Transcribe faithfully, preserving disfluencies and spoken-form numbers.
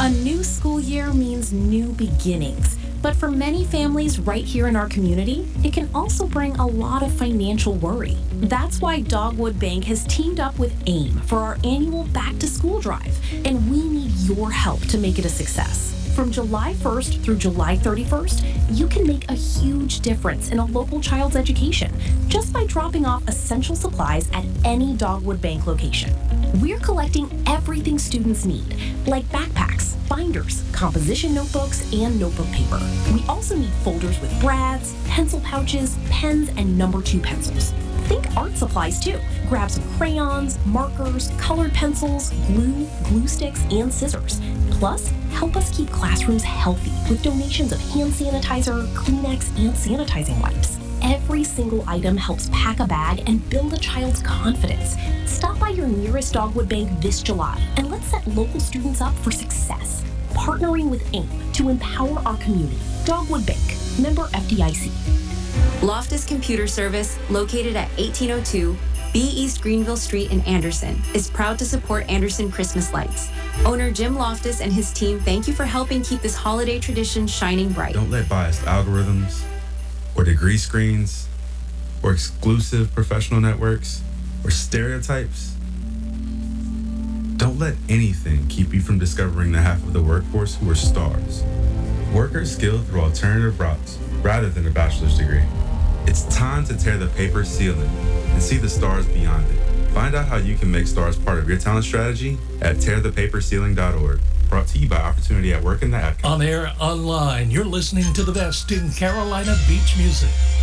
A new school year means new beginnings. But for many families right here in our community, it can also bring a lot of financial worry. That's why Dogwood Bank has teamed up with AIM for our annual Back to School Drive, and we need your help to make it a success. From July first through July thirty-first, you can make a huge difference in a local child's education just by dropping off essential supplies at any Dogwood Bank location. We're collecting everything students need, like backpacks, binders, composition notebooks, and notebook paper. We also need folders with brads, pencil pouches, pens, and number two pencils. Think art supplies too. Grab some crayons, markers, colored pencils, glue, glue sticks, and scissors. Plus, help us keep classrooms healthy with donations of hand sanitizer, Kleenex, and sanitizing wipes. Every single item helps pack a bag and build a child's confidence. Stop by your nearest Dogwood Bank this July and let's set local students up for success. Partnering with AIM to empower our community. Dogwood Bank, member F D I C. Loftus Computer Service, located at eighteen oh two B East Greenville Street in Anderson, is proud to support Anderson Christmas lights. Owner Jim Loftus and his team thank you for helping keep this holiday tradition shining bright. Don't let biased algorithms or degree screens or exclusive professional networks or stereotypes, don't let anything keep you from discovering the half of the workforce who are stars. Workers skilled through alternative routes rather than a bachelor's degree. It's time to tear the paper ceiling and see the stars beyond it. Find out how you can make stars part of your talent strategy at tear the paper ceiling dot org. Brought to you by Opportunity at Work in the Ad. On air, online, you're listening to the best in Carolina beach music.